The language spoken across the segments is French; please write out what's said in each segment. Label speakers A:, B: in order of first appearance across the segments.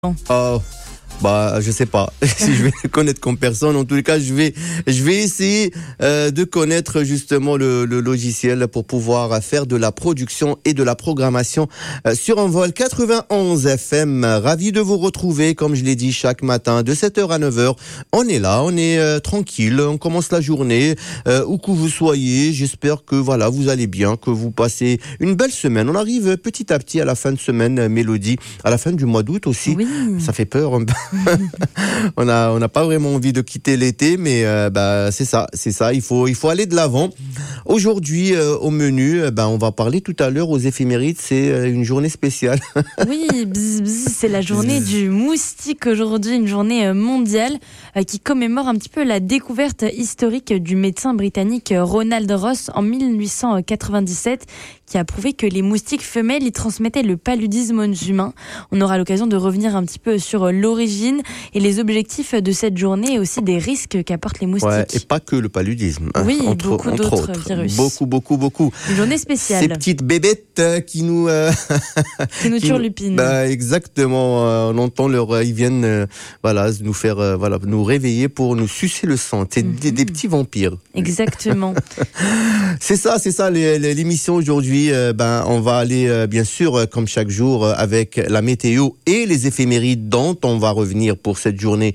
A: Oh, je sais pas si je vais le connaître comme personne. En tous les cas, je vais essayer de connaître justement le logiciel pour pouvoir faire de la production et de la programmation sur Envol 91 FM. Ravi de vous retrouver, comme je l'ai dit, chaque matin de 7h à 9h. On est là, on est tranquille, on commence la journée, où que vous soyez. J'espère que voilà, vous allez bien, que vous passez une belle semaine. On arrive petit à petit à la fin de semaine, Mélodie, à la fin du mois d'août aussi.
B: Oui.
A: Ça fait peur un peu. On n'a pas vraiment envie de quitter l'été, mais c'est ça. Il faut aller de l'avant. Aujourd'hui, au menu, on va parler tout à l'heure aux éphémérides. C'est une journée spéciale.
B: Oui, c'est la journée du moustique aujourd'hui, une journée mondiale qui commémore un petit peu la découverte historique du médecin britannique Ronald Ross en 1897, qui a prouvé que les moustiques femelles y transmettaient le paludisme aux humains. On aura l'occasion de revenir un petit peu sur l'origine et les objectifs de cette journée et aussi des risques qu'apportent les moustiques.
A: Ouais, et pas que le paludisme.
B: Oui,
A: entre
B: d'autres
A: autres.
B: virus.
A: Beaucoup.
B: Une journée spéciale.
A: Ces petites bébêtes qui nous
B: turlupinent.
A: Exactement. On entend ils viennent nous faire nous réveiller pour nous sucer le sang. C'est des petits vampires.
B: Exactement.
A: C'est ça l'émission aujourd'hui. On va aller bien sûr comme chaque jour avec la météo et les éphémérides dont on va revenir pour cette journée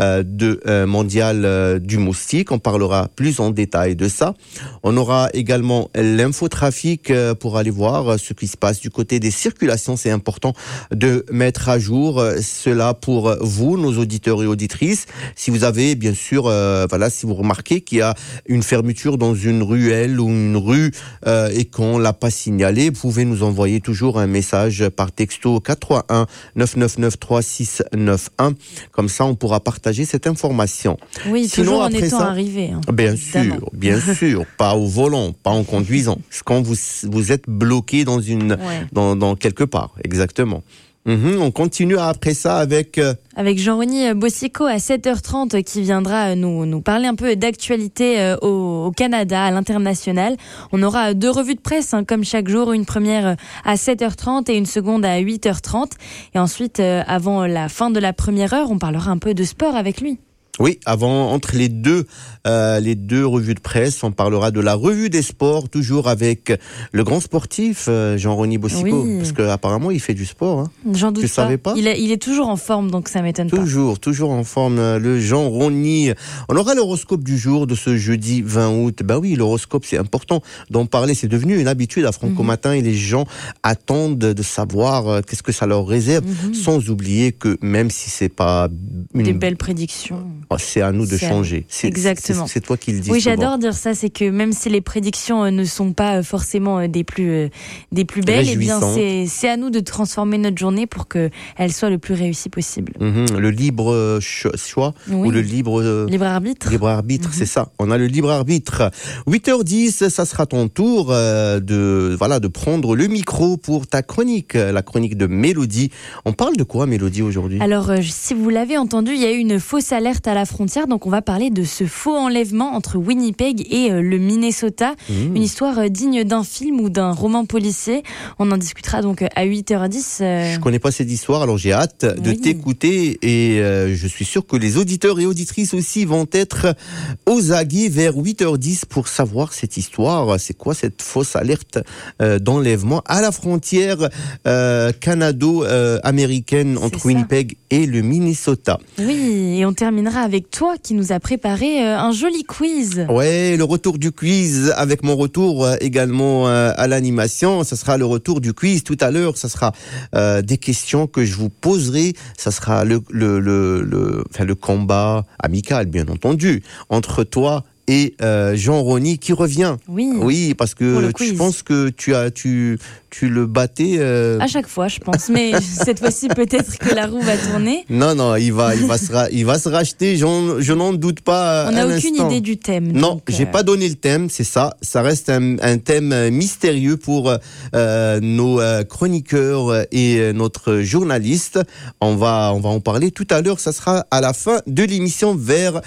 A: mondiale du moustique. On parlera plus en détail de ça. On aura également l'infotrafic pour aller voir ce qui se passe du côté des circulations. C'est important de mettre à jour cela pour vous, nos auditeurs et auditrices. Si vous avez bien sûr, si vous remarquez qu'il y a une fermeture dans une ruelle ou une rue et qu'on l'a pas signalé, vous pouvez nous envoyer toujours un message par texto 431 999 3691. Comme ça, on pourra partager cette information.
B: Oui,
A: sinon,
B: toujours en
A: après
B: étant
A: ça,
B: arrivé.
A: Bien sûr, pas au volant, pas en conduisant. C'est quand vous êtes bloqué dans quelque part, exactement. On continue après ça avec
B: Jean-Rony Bossico à 7h30 qui viendra nous parler un peu d'actualité au Canada, à l'international. On aura 2 revues de presse comme chaque jour, une première à 7h30 et une seconde à 8h30. Et ensuite, avant la fin de la première heure, on parlera un peu de sport avec lui.
A: Oui, entre les deux revues de presse, on parlera de la revue des sports, toujours avec le grand sportif Jean-Rony Bossico, parce que apparemment il fait du sport. Hein.
B: J'en doute
A: pas. Tu savais pas ?
B: Il est toujours en forme, donc ça m'étonne pas.
A: Toujours en forme, le Jean-Rony. On aura l'horoscope du jour de ce jeudi 20 août. L'horoscope, c'est important d'en parler. C'est devenu une habitude à Franco Matin et les gens attendent de savoir qu'est-ce que ça leur réserve, sans oublier que même si c'est pas
B: des belles prédictions.
A: C'est à nous de changer.
B: Exactement.
A: C'est toi qui le dis.
B: Oui,
A: souvent.
B: j'adore dire ça. C'est que même si les prédictions ne sont pas forcément des plus belles, c'est à nous de transformer notre journée pour qu'elle soit le plus réussie possible.
A: Le libre choix ou le libre
B: arbitre.
A: Libre arbitre, c'est ça. On a le libre arbitre. 8h10, ça sera ton tour de prendre le micro pour ta chronique, la chronique de Mélodie. On parle de quoi, Mélodie, aujourd'hui ?
B: Alors, si vous l'avez entendu, il y a eu une fausse alerte à la frontière, donc on va parler de ce faux enlèvement entre Winnipeg et le Minnesota. Une histoire digne d'un film ou d'un roman policier. On en discutera donc à 8h10.
A: Je connais pas cette histoire, alors j'ai hâte de t'écouter et je suis sûr que les auditeurs et auditrices aussi vont être aux aguets vers 8h10 pour savoir cette histoire. C'est quoi cette fausse alerte d'enlèvement à la frontière canado-américaine entre Winnipeg et le Minnesota.
B: Oui, et on terminera avec toi qui nous a préparé un joli quiz.
A: Ouais, le retour du quiz avec mon retour également à l'animation. Ça sera le retour du quiz tout à l'heure. Ça sera des questions que je vous poserai. Ça sera le combat amical, bien entendu, entre toi et Jean-Rony qui revient. Oui, parce que je pense que tu le battais
B: à chaque fois, je pense, mais cette fois-ci peut-être que la roue va tourner.
A: Non, il va se racheter, je n'en doute pas.
B: On n'a aucune idée du thème.
A: Non, j'ai pas donné le thème, c'est ça. Ça reste un thème mystérieux pour nos chroniqueurs et notre journaliste. On va en parler tout à l'heure. Ça sera à la fin de l'émission vers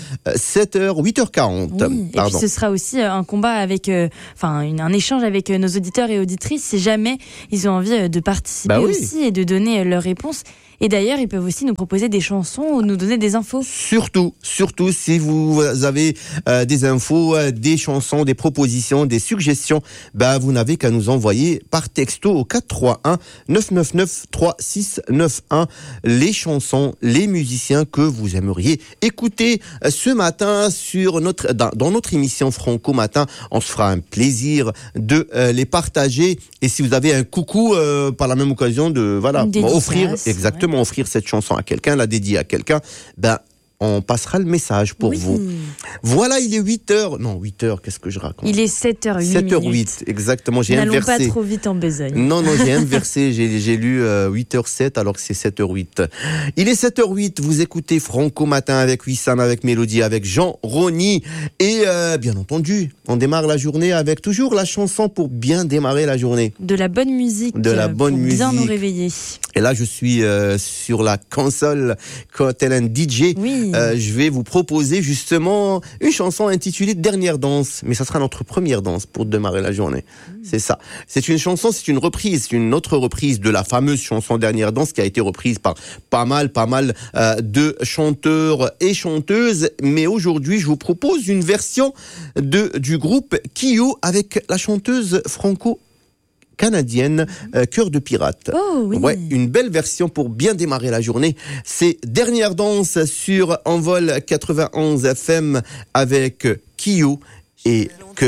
A: 8h40.
B: Et puis ce sera aussi un combat avec, un échange avec nos auditeurs et auditrices si jamais ils ont envie de participer aussi et de donner leurs réponses. Et d'ailleurs, ils peuvent aussi nous proposer des chansons ou nous donner des infos.
A: Surtout si vous avez des infos, des chansons, des propositions, des suggestions, vous n'avez qu'à nous envoyer par texto au 431 999 3691 les chansons, les musiciens que vous aimeriez écouter ce matin dans notre émission Franco Matin. On se fera un plaisir de les partager. Et si vous avez un coucou par la même occasion de offrir cette chanson à quelqu'un, la dédier à quelqu'un, on passera le message pour vous. Voilà, il est 8h. Non, 8h, qu'est-ce que je raconte ?
B: Il est 7h08.
A: 7h08, exactement. J'ai inversé.
B: N'allons pas trop vite en besogne.
A: Non, j'ai inversé. J'ai lu 8h07 alors que c'est 7h08. Il est 7h08. Vous écoutez Franco Matin avec Wissam, avec Mélodie, avec Jean Rony. Et bien entendu, on démarre la journée avec toujours la chanson pour bien démarrer la journée.
B: De la bonne musique. Pour bien nous réveiller.
A: Et là, je suis sur la console tel un DJ.
B: Oui.
A: Je vais vous proposer justement une chanson intitulée Dernière danse, mais ça sera notre première danse pour démarrer la journée. C'est ça. C'est une autre reprise de la fameuse chanson Dernière danse qui a été reprise par pas mal de chanteurs et chanteuses. Mais aujourd'hui, je vous propose une version du groupe Kyo avec la chanteuse franco-canadienne Cœur de pirate.
B: Oh oui.
A: Ouais, une belle version pour bien démarrer la journée. C'est Dernière danse sur Envol 91 FM avec Kyo et